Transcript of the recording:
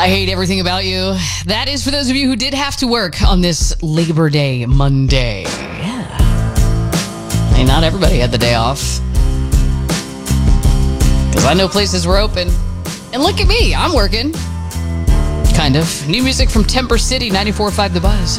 I hate everything about you. That is for those of you who did have to work on this Labor Day Monday. Yeah. Hey, not everybody had the day off. Because I know places were open. And look at me, I'm working. Kind of. New music from Temper City, 94.5 The Buzz.